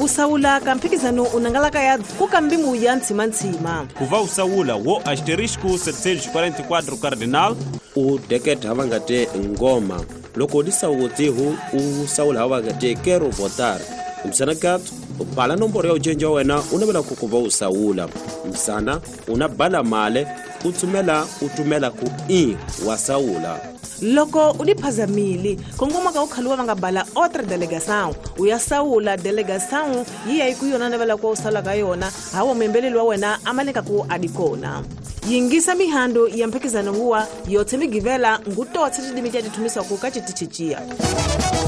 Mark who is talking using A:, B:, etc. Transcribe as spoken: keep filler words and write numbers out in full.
A: usawula kampikizano unangalaka ya kukambimu ya ntima-ntima.
B: Kuva usawula wo asterisco setecentos e quarenta e quatro cardinal.
C: U deket havangate ngoma. Loko disawutihu usawula havangate quero votar. Msanakat bala nomboro ya ujenja wena unabela kukuva usawula. Msana unabala male utumela utumela ku i wasawula.
A: Loko udiphazamili kongoma ka ukhaluwa vangabala otra delegação uyasawula delegação yiya ikuyona navela kwa usala ka yona hawo membeleli wa wena amaleka ku adikona yingisa mihando ya mpikizano huwa yote migivela ngutotse tidimiti yatitumiswa ku kachitichichia.